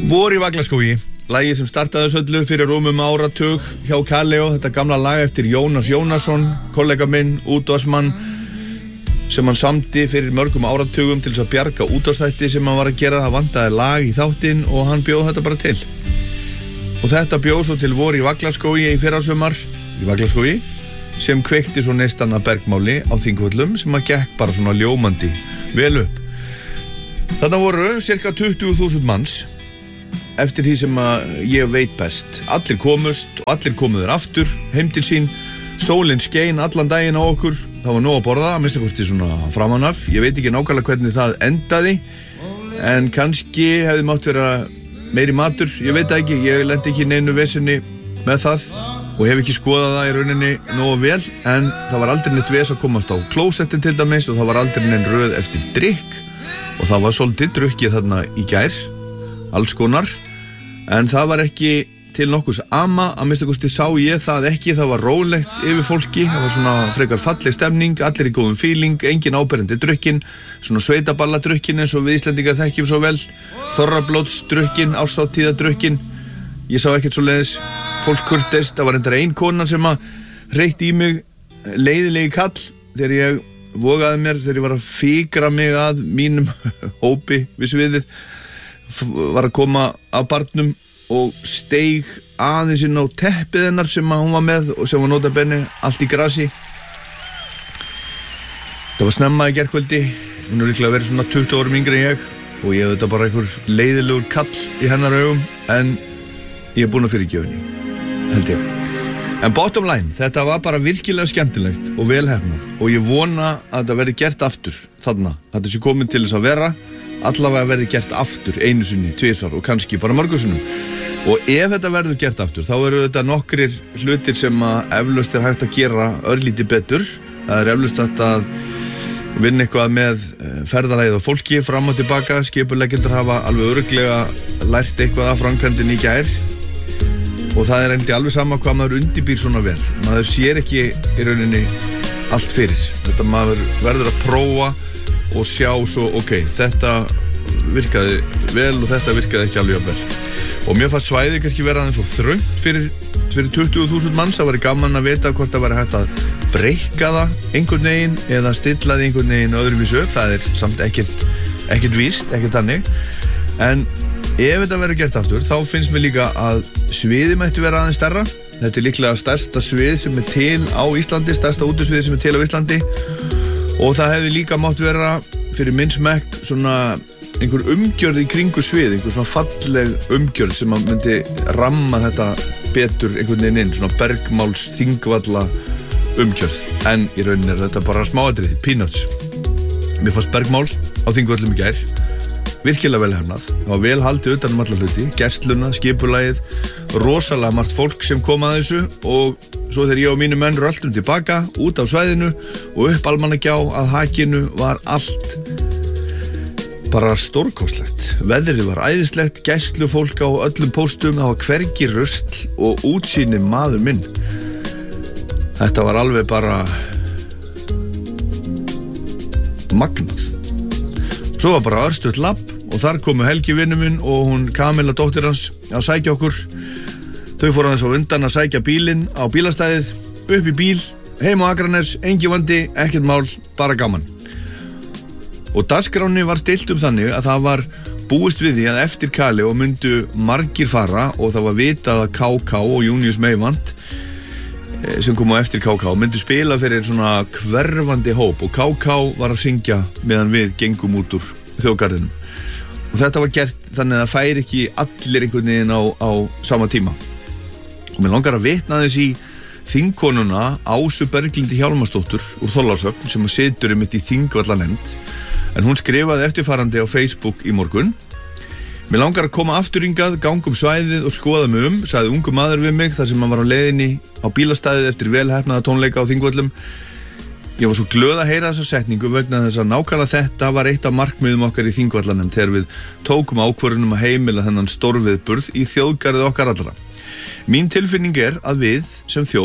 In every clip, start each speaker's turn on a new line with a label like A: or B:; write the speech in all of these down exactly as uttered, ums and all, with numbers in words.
A: Vor í Vaglaskógi, lagið sem startaði söllu fyrir rúmum áratug hjá Kaleo, þetta gamla lag eftir Jónas Jónasson, kollega minn, útvarpsmann, sem hann samdi fyrir mörgum áratugum til þess að bjarga útvarpsþætti sem hann var að gera. Það vantaði lag í þáttinn og hann bjóð þetta bara til. Og þetta bjóð svo til Vor í Vaglaskógi í fyrrasumar, í Vaglaskógi, sem kveikti svo neistan að bergmáli á Þingvöllum sem að gekk bara svona ljómandi vel upp. Þarna voru cirka tuttugu þúsund manns eftir því sem að ég veit best. Allir komust og allir komuður aftur heim til sín. Sólin skein allan daginn á okkur. Það var nóg að borða, að minnsta kosti svona framan af. Ég veit ekki nákvæmlega hvernig það endaði, en kannski hefði mátt vera meiri matur. Ég veit ekki, ég lenti ekki í neinu vesinni með það og hef ekki skoðað það í rauninni nógu vel, en það var aldrei neitt ves að komast á klósettin til dæmis og það var aldrei neitt röð eftir drykk og það var svolítið drukkið þarna í gær, alls konar, en það var ekki til nokkurs ama, að minnsta kosti sá ég það ekki. Það var rólegt yfir fólki, það var svona frekar falleg stemning, allir í góðum feeling, engin áberandi drukkin, svona sveitaballadrukkin eins og við Íslendingar þekkjum svo vel, þorrablótsdrukkin, árshátíðadrukkin. Ég sá ekkert svo leiðis, fólk kurteist. Það var endara ein kona sem að reytti í mig leiðilegi kall þegar ég vogaði mér, þegar ég var að fikra mig að mínum hópi við sviðið, var að koma af barnum og steig aðeins inn á teppið hennar sem hún var með og sem var nota benni allt í grasi. Það var snemma í gærkvöldi, hún er líklega verið svona tuttugu árum yngri en ég og ég hef þetta bara einhver leiðilegur kall í hennar augum, en ég er búinn að fyrirgefni, held ég. En bottom line, þetta var bara virkilega skemmtilegt og velhefnað og ég vona að þetta verði gert aftur þarna. Þetta sé komið til þess að vera, allavega verði gert aftur einu sinni, tvisvar og kannski bara mörgursunum. Og ef þetta verður gert aftur, þá eru þetta nokkrir hlutir sem að eflaust er hægt að gera örlítið betur. Það er eflaust hægt að vinna eitthvað með ferðalagið og fólki fram og tilbaka. Skipuleggjendur hafa alveg örugglega lært eitthvað af framkvæmdinni í gær. Og það er einnig alveg sama hvað maður undirbýr svona vel. Maður sér ekki í rauninni allt fyrir. Þetta maður verður að prófa og sjá svo, ok, þetta virkaði vel og þetta virkaði ekki alveg vel. Og mér fannst svæðið kannski vera aðeins svo þröngt fyrir, fyrir tuttugu þúsund manns. Það væri gaman að vita hvort það væri hægt að breikka það einhvern veginn eða stilla það einhvern veginn öðruvísu upp. Það er samt ekkert, ekkert víst, ekkert þannig. En ef þetta verður gert aftur, þá finnst mér líka að sviðið mætti vera aðeins stærra. Þetta er líklega stærsta svið sem er til á Íslandi, stærsta útisvið sem er til á Íslandi. Og það hefði líka mátt vera fyrir minn smekk svona einhver umgjörð í kringu svið, einhver svona falleg umgjörð sem að myndi ramma þetta betur einhvern veginn inn, svona bergmáls þingvalla umgjörð. En í rauninni er þetta bara smáatriði, peanuts. Mér fannst bergmál á Þingvöllum í gær virkilega vel hefnað. Það var vel haldið utan um alla hluti, gestluna, skipulagið, rosalega margt fólk sem kom að þessu og svo þegar ég og mínu menn röltum tilbaka út á svæðinu og upp Almannagjá að hakinu var allt bara stórkostlegt. Veðrið var æðislegt, gæslufólk á öllum póstum, það var hvergi rusl og útsýni maður minn. Þetta var alveg bara magnað. Svo var bara örstutt labb og þar komu Helgi vinur minn og hún Kamilla dóttir hans að sækja okkur. Þau fóru aðeins á undan að sækja bílinn á bílastæðið, upp í bíl, heim á Akranes, engi vandi, ekkert mál, bara gaman. Og dagskráni var stillt upp þannig að það var búist við því að eftir Kaleo myndu margir fara og það var vitað að K K og Június Meivand sem kom á eftir K K myndu spila fyrir svona hverfandi hóp og K K var að syngja meðan við gengum út úr þjóðgarðinum. Og þetta var gert þannig að það færi ekki allir einhvern veginn á, á sama tíma. Og mér langar að vitna þess í þingkonuna Ásu Berglindi Hjálmarsdóttur úr Þorlákshöfn sem situr einmitt í Þingvallanefnd. En hún skrifaði eftirfarandi á Facebook í morgun: Mér langar að koma aftur hingað, ganga um svæðið og skoða mig um, sagði ungu maður við mig þar sem hann var á leiðinni á bílastæðið eftir velheppnaða tónleika á Þingvöllum. Ég var svo glöð að heyra þessa setningu vegna þess að nákvæmlega þetta var eitt af markmiðum okkar í Þingvallanum þegar við tókum ákvörðunum að heimila þennan stórviðburð í þjóðgarðið okkar allra. Mín tilfinning er að við sem þjóð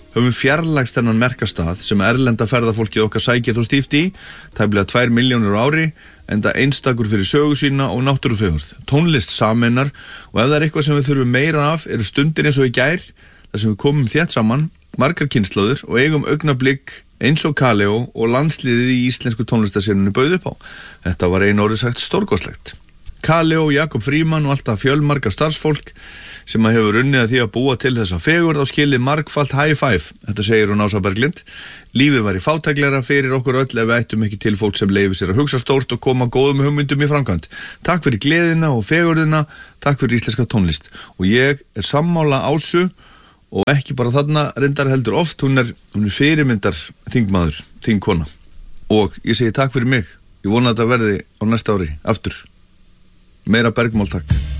A: höfum fjarlægst þennan merkastað sem erlenda ferðafólkið okkar sækir þó stíft í, tæplega tvær milljónir á ári, enda einstakur fyrir sögu sína og náttúrufegurð. Tónlist sameinar og ef það er eitthvað sem við þurfum meira af eru stundir eins og í gær, þar sem við komum þétt saman, margar kynslóður og eigum augnablik eins og Kaleo og landsliðið í íslensku tónlistarsenunni bauð upp á. Þetta var einu orðið sagt stórkostlegt. Kaleo, Jakob Frímann og alltaf fjölmarga starfsfólk sem að hefur unnið að því að búa til þessa fegurð á skilið margfalt high five. Þetta segir hún Ása Berglind. Lífið var í fátæklegra fyrir okkur öll ef við ættum ekki til fólk sem leifir sér að hugsa stórt og koma góðum hugmyndum í framkvæmd. Takk fyrir gleðina og fegurðina, takk fyrir íslenska tónlist. Og ég er sammála Ásu og ekki bara þarna reyndar heldur oft, hún er, hún er fyrirmyndar þingmaður, þingkona. Og ég segi takk fyrir mig. Ég vona að þetta verði á næsta ári aftur. Meira bergmál, takk.